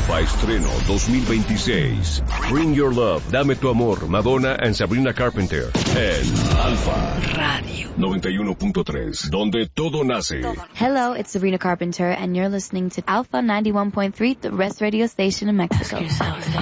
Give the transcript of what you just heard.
Alfa Estreno 2026. Bring Your Love, Dame Tu Amor, Madonna and Sabrina Carpenter. En Alfa Radio 91.3, donde todo nace. Hello, it's Sabrina Carpenter, and you're listening to Alpha 91.3, the best radio station in Mexico.